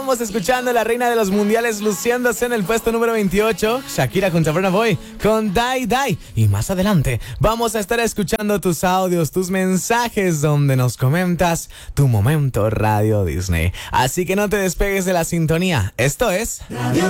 Estamos escuchando a la reina de los mundiales luciéndose en el puesto número 28, Shakira junto a Burna Boy con Die Die. Y más adelante vamos a estar escuchando tus audios, tus mensajes donde nos comentas tu momento Radio Disney. Así que no te despegues de la sintonía. Esto es